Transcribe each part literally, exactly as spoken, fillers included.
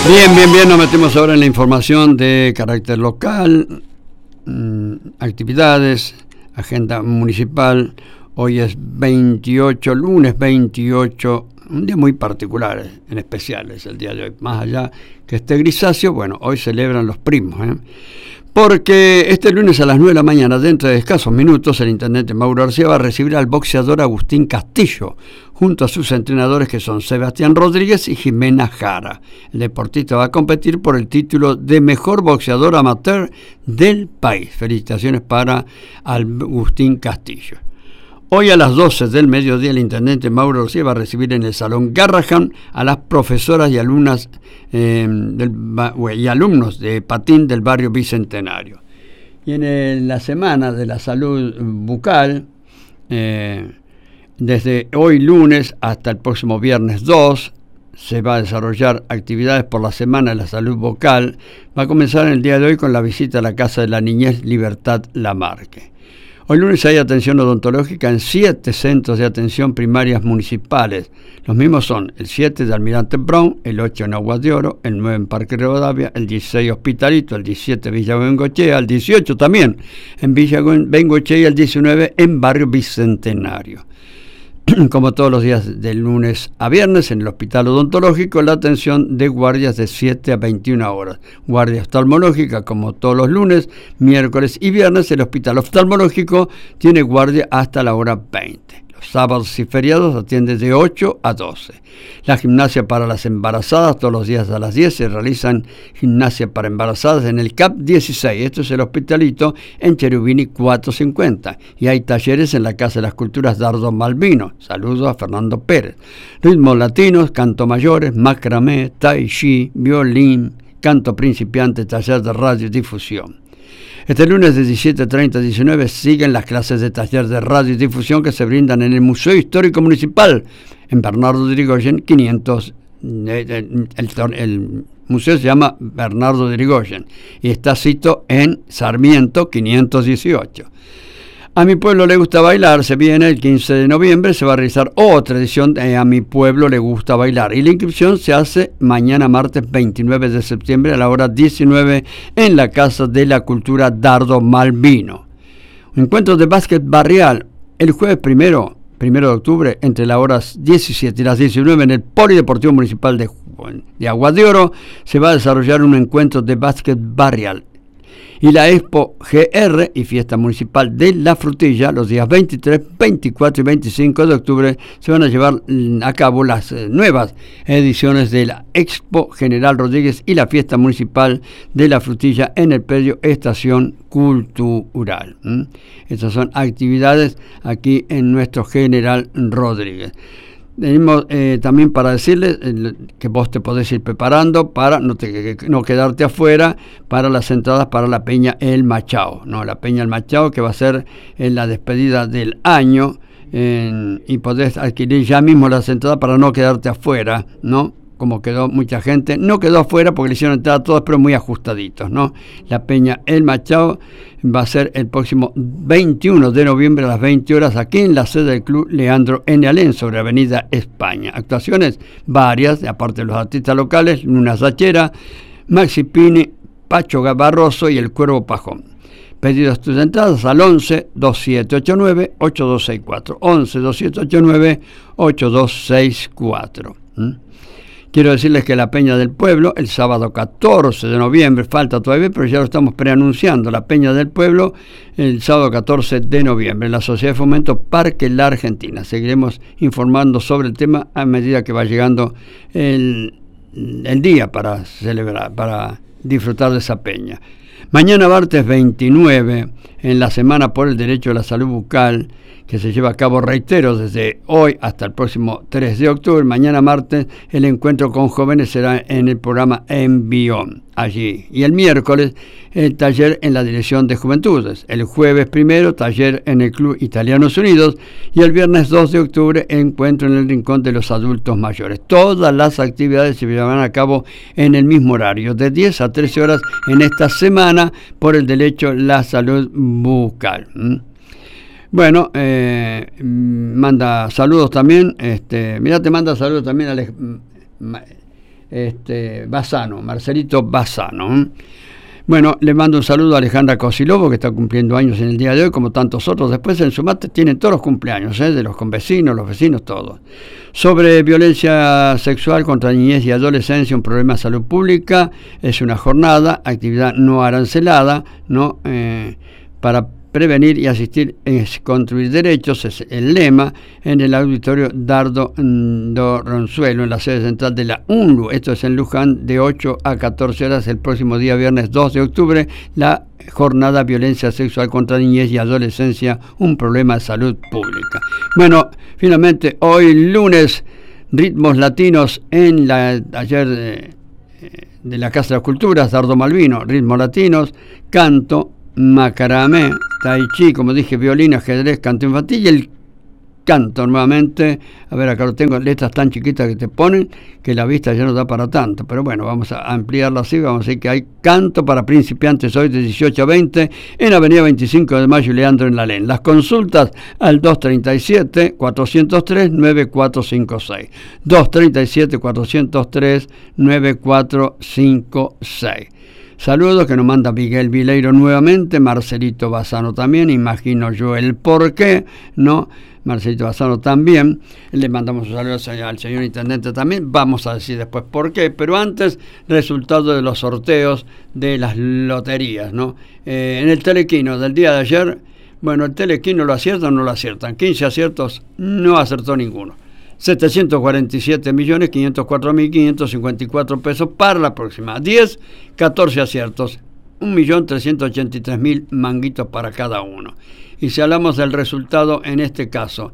Bien, bien, bien, nos metemos ahora en la información de carácter local, mmm, actividades, agenda municipal. Hoy es veintiocho, lunes veintiocho, un día muy particular, en especial es el día de hoy. Más allá que esté grisáceo, bueno, hoy celebran los primos, ¿eh? Porque este lunes a las nueve de la mañana, dentro de escasos minutos, el intendente Mauro García va a recibir al boxeador Agustín Castillo, junto a sus entrenadores que son Sebastián Rodríguez y Jimena Jara. El deportista va a competir por el título de mejor boxeador amateur del país. Felicitaciones para Agustín Castillo. Hoy a las doce del mediodía el intendente Mauro García va a recibir en el Salón Garrahan a las profesoras y alumnas eh, del, y alumnos de patín del barrio Bicentenario. Y en el, la semana de la salud bucal, eh, desde hoy lunes hasta el próximo viernes dos, se va a desarrollar actividades por la Semana de la Salud Bucal. Va a comenzar el día de hoy con la visita a la Casa de la Niñez Libertad Lamarque. Hoy lunes hay atención odontológica en siete centros de atención primarias municipales. Los mismos son el siete de Almirante Brown, el ocho en Aguas de Oro, el nueve en Parque Rivadavia, el dieciséis Hospitalito, el diecisiete Villa Bengochea, el dieciocho también en Villa Bengochea y el diecinueve en Barrio Bicentenario. Como todos los días de lunes a viernes en el hospital odontológico, la atención de guardias de siete a veintiuna horas. Guardia oftalmológica como todos los lunes, miércoles y viernes. El hospital oftalmológico tiene guardia hasta la hora veinte. Los sábados y feriados atiende de ocho a doce. La gimnasia para las embarazadas, todos los días a las diez se realizan gimnasia para embarazadas en el C A P dieciséis. Esto es el Hospitalito en Cherubini cuatrocientos cincuenta. Y hay talleres en la Casa de las Culturas Dardo Malvino. Saludos a Fernando Pérez. Ritmos latinos, canto mayores, macramé, tai chi, violín, canto principiante, taller de radiodifusión. Este lunes de diecisiete treinta a diecinueve siguen las clases de taller de radiodifusión que se brindan en el Museo Histórico Municipal, en Bernardo de Irigoyen quinientos. El, el, el museo se llama Bernardo de Irigoyen y está situado en Sarmiento quinientos dieciocho. A mi pueblo le gusta bailar, se viene el quince de noviembre, se va a realizar otra edición de A mi pueblo le gusta bailar y la inscripción se hace mañana martes veintinueve de septiembre a la hora diecinueve en la Casa de la Cultura Dardo Malvino. Encuentros de básquet barrial el jueves primero, primero de octubre entre las horas diecisiete y las diecinueve en el Polideportivo Municipal de, de Aguas de Oro se va a desarrollar un encuentro de básquet barrial. Y la Expo G R y Fiesta Municipal de La Frutilla, los días veintitrés, veinticuatro y veinticinco de octubre, se van a llevar a cabo las nuevas ediciones de la Expo General Rodríguez y la Fiesta Municipal de La Frutilla en el predio Estación Cultural. ¿Mm? Estas son actividades aquí en nuestro General Rodríguez. Tenemos eh, también para decirles eh, que vos te podés ir preparando para no, te, que, no quedarte afuera para las entradas para la Peña El Machao, ¿no? La Peña El Machao que va a ser en la despedida del año en, y podés adquirir ya mismo las entradas para no quedarte afuera, ¿no? Como quedó mucha gente, no quedó afuera porque le hicieron entrar a todos, pero muy ajustaditos, ¿no? La Peña El Machao va a ser el próximo veintiuno de noviembre a las veinte horas aquí en la sede del Club Leandro N. Alén sobre Avenida España. Actuaciones varias, aparte de los artistas locales, Luna Sachera, Maxi Pini, Pacho Barroso y el Cuervo Pajón. Pedidos tus entradas al once, veintisiete ochenta y nueve, ochenta y dos sesenta y cuatro. once, veintisiete ochenta y nueve, ochenta y dos sesenta y cuatro. ¿Mm? Quiero decirles que la Peña del Pueblo, el sábado catorce de noviembre, falta todavía, pero ya lo estamos preanunciando, la Peña del Pueblo, el sábado catorce de noviembre, en la Sociedad de Fomento Parque La Argentina. Seguiremos informando sobre el tema a medida que va llegando el, el día para celebrar, para disfrutar de esa peña. Mañana martes veintinueve, en la Semana por el Derecho a la Salud Bucal, que se lleva a cabo, reitero, desde hoy hasta el próximo tres de octubre. Mañana martes el encuentro con jóvenes será en el programa Envión, allí. Y el miércoles el taller en la Dirección de Juventudes. El jueves primero, taller en el Club Italianos Unidos. Y el viernes dos de octubre, encuentro en el Rincón de los Adultos Mayores. Todas las actividades se llevarán a cabo en el mismo horario, de diez a trece horas en esta semana por el derecho a la salud bucal. ¿Mm? Bueno, eh, manda saludos también, este, mira, te manda saludos también Alex, este, Bassano, Marcelito Bassano. ¿eh? Bueno, le mando un saludo a Alejandra Cosilovo, que está cumpliendo años en el día de hoy, como tantos otros. Después en su mate tienen todos los cumpleaños, ¿eh? de los convecinos, los vecinos, todos. Sobre violencia sexual contra niñez y adolescencia, un problema de salud pública, es una jornada, actividad no arancelada, ¿no? Eh, para prevenir y asistir es construir derechos, es el lema, en el auditorio Dardo Ronzuelo, en la sede central de la U N L U. Esto es en Luján, de ocho a catorce horas, el próximo día viernes dos de octubre, la jornada Violencia Sexual contra Niñez y Adolescencia, un problema de salud pública. Bueno, finalmente, hoy lunes, ritmos latinos en la ayer de, de la Casa de las Culturas, Dardo Malvino, ritmos latinos, canto, macaramé, tai chi, como dije, violín, ajedrez, canto infantil y el canto nuevamente. A ver, acá lo tengo, letras tan chiquitas que te ponen que la vista ya no da para tanto, pero bueno, vamos a ampliarlo así. Vamos a decir que hay canto para principiantes hoy de dieciocho a veinte en Avenida veinticinco de Mayo y Leandro en La Len. Las consultas al dos treinta y siete, cuatrocientos tres, noventa y cuatro cincuenta y seis, dos treinta y siete, cuatrocientos tres, noventa y cuatro cincuenta y seis. Saludos que nos manda Miguel Vileiro nuevamente, Marcelito Bassano también, imagino yo el por qué, ¿no? Marcelito Bassano también, le mandamos un saludo al señor intendente también, vamos a decir después por qué, pero antes, resultado de los sorteos de las loterías, ¿no? Eh, en el Telequino del día de ayer, bueno, el Telequino lo acierta o no lo aciertan, quince aciertos, no acertó ninguno. setecientos cuarenta y siete millones quinientos cuatro mil quinientos cincuenta y cuatro pesos para la próxima. diez, catorce aciertos, un millón trescientos ochenta y tres mil manguitos para cada uno. Y si hablamos del resultado, en este caso,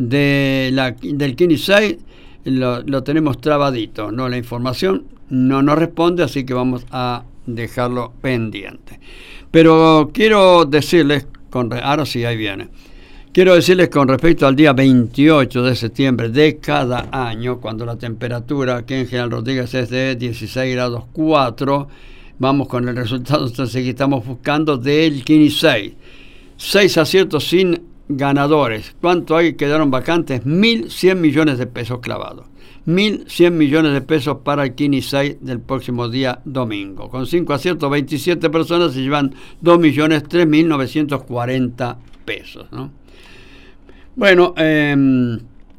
de la, del Kini seis, lo, lo tenemos trabadito, ¿no? La información no nos responde, así que vamos a dejarlo pendiente. Pero quiero decirles, con, ahora sí, ahí viene. Quiero decirles con respecto al día veintiocho de septiembre de cada año, cuando la temperatura aquí en General Rodríguez es de dieciséis grados cuatro, vamos con el resultado, entonces aquí estamos buscando del Kini seis. Seis aciertos sin ganadores. ¿Cuánto hay? Quedaron vacantes, mil cien millones de pesos clavados. mil cien millones de pesos para el Kini seis del próximo día domingo. Con cinco aciertos, veintisiete personas se llevan dos millones tres mil novecientos cuarenta pesos, ¿no? Bueno, eh,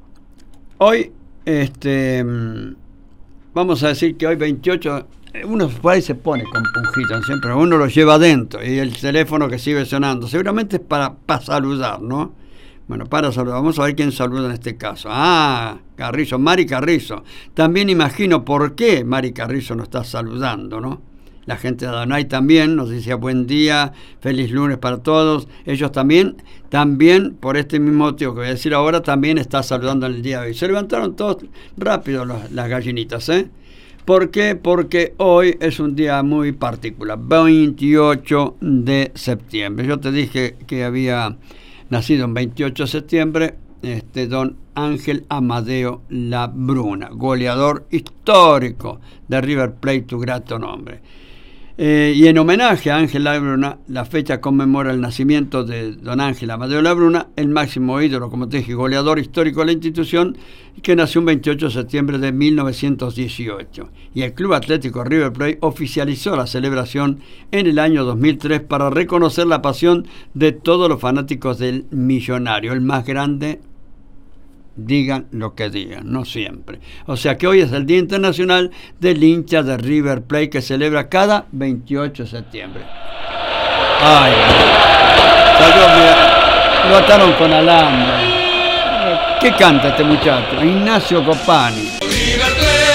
hoy, este, vamos a decir que hoy veintiocho, uno por ahí se pone con punjito, siempre uno lo lleva adentro y el teléfono que sigue sonando, seguramente es para, para saludar, ¿no? Bueno, para saludar, vamos a ver quién saluda en este caso. Ah, Carrizo, Mari Carrizo. También imagino por qué Mari Carrizo nos está saludando, ¿no? La gente de Adonai también nos decía buen día, feliz lunes para todos. Ellos también, también por este mismo motivo que voy a decir ahora, también está saludando en el día de hoy. Se levantaron todos rápido los, las gallinitas, ¿eh? ¿Por qué? Porque hoy es un día muy particular, veintiocho de septiembre. Yo te dije que había nacido en veintiocho de septiembre este don Ángel Amadeo Labruna, goleador histórico de River Plate, tu grato nombre. Eh, y en homenaje a Ángel Labruna, la fecha conmemora el nacimiento de don Ángel Amadeo Labruna, el máximo ídolo, como te dije, goleador histórico de la institución, que nació un veintiocho de septiembre de mil novecientos dieciocho. Y el Club Atlético River Plate oficializó la celebración en el año dos mil tres para reconocer la pasión de todos los fanáticos del millonario, el más grande, digan lo que digan, no siempre. O sea que hoy es el Día Internacional del hincha de River Plate, que celebra cada veintiocho de septiembre. Ay, salió, mira, lo ataron con alambre. ¿Qué canta este muchacho? Ignacio Copani. River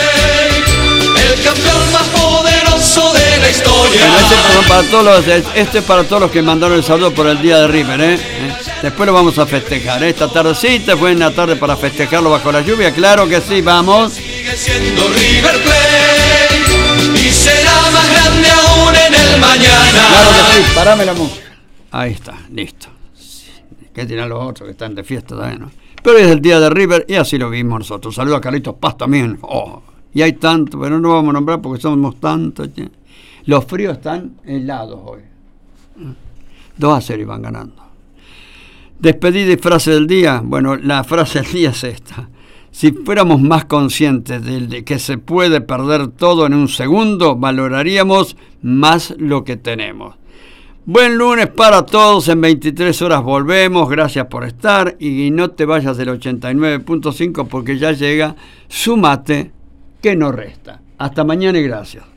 Plate, el campeón más poderoso de la historia. Bueno, este es para todos los, este es para todos los que mandaron el saludo por el Día de River, ¿eh? ¿Eh? Después lo vamos a festejar. Esta tardecita fue una tarde para festejarlo bajo la lluvia. Claro que sí, vamos. Sigue siendo River Plate y será más grande aún en el mañana. Claro que sí, parame la música. Ahí está, listo. ¿Qué tienen los otros que están de fiesta también, no? Pero hoy es el día de River y así lo vimos nosotros. Saludos a Carlitos Paz también. Oh, y hay tanto, pero no vamos a nombrar porque somos tantos. Los fríos están helados hoy. dos a cero iban ganando. Despedida y frase del día. Bueno, la frase del día es esta. Si fuéramos más conscientes de, de que se puede perder todo en un segundo, valoraríamos más lo que tenemos. Buen lunes para todos, en veintitrés horas volvemos, gracias por estar y no te vayas del ochenta y nueve punto cinco porque ya llega Sumate que no resta. Hasta mañana y gracias.